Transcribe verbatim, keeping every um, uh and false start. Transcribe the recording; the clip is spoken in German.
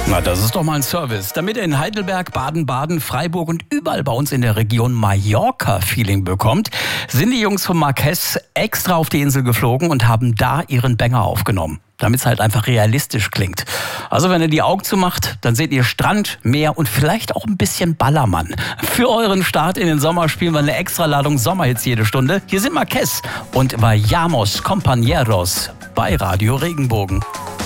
Na, das ist doch mal ein Service. Damit ihr in Heidelberg, Baden-Baden, Freiburg und überall bei uns in der Region Mallorca-Feeling bekommt, sind die Jungs von Marquez extra auf die Insel geflogen und haben da ihren Banger aufgenommen, damit es halt einfach realistisch klingt. Also wenn ihr die Augen zumacht, dann seht ihr Strand, Meer und vielleicht auch ein bisschen Ballermann. Für euren Start in den Sommer spielen wir eine Extraladung Sommerhits jede Stunde. Hier sind Marquez und Vayamos Compañeros bei Radio Regenbogen.